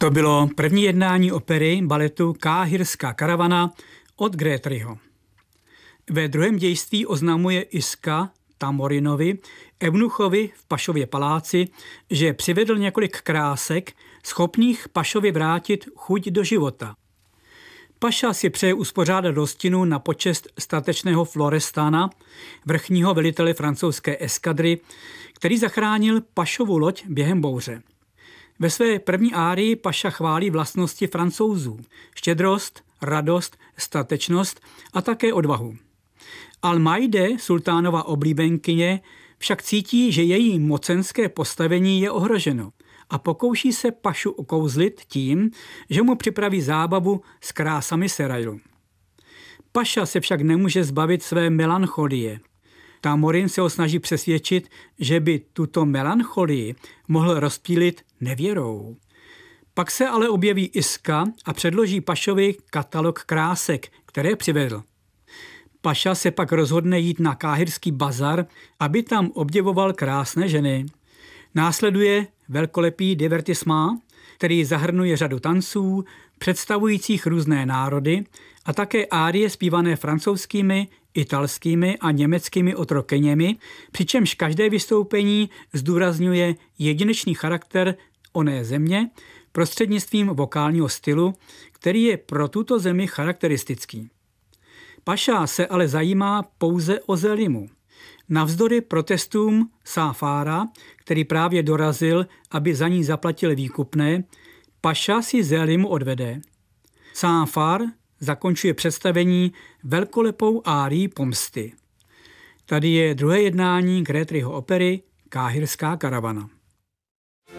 To bylo první jednání opery baletu Káhirská karavana od Grétryho. Ve druhém dějství oznamuje Iska Tamorinovi, eunuchovi v Pašově paláci, že přivedl několik krásek, schopných Pašovi vrátit chuť do života. Paša si přeje uspořádat hostinu na počest statečného Florestana, vrchního velitele francouzské eskadry, který zachránil Pašovu loď během bouře. Ve své první árii Paša chválí vlastnosti Francouzů, štědrost, radost, statečnost a také odvahu. Almaide, sultánova oblíbenkyně, však cítí, že její mocenské postavení je ohroženo a pokouší se Pašu okouzlit tím, že mu připraví zábavu s krásami Serajlu. Paša se však nemůže zbavit své melancholie. Tamorin se ho snaží přesvědčit, že by tuto melancholii mohl rozptýlit nevěrou. Pak se ale objeví Iska a předloží Pašovi katalog krásek, které přivedl. Paša se pak rozhodne jít na káhirský bazar, aby tam obdivoval krásné ženy. Následuje velkolepý divertissement, který zahrnuje řadu tanců, představujících různé národy a také árie zpívané francouzskými, italskými a německými otrokyněmi, přičemž každé vystoupení zdůrazňuje jedinečný charakter oné země prostřednictvím vokálního stylu, který je pro tuto zemi charakteristický. Paša se ale zajímá pouze o Zelimu. Navzdory protestům Sáfára, který právě dorazil, aby za ní zaplatil výkupné, Paša si Zelimu odvede. Sáfár zakončuje představení velkolepou árií pomsty. Tady je druhé jednání Grétryho opery Káhirská karavana.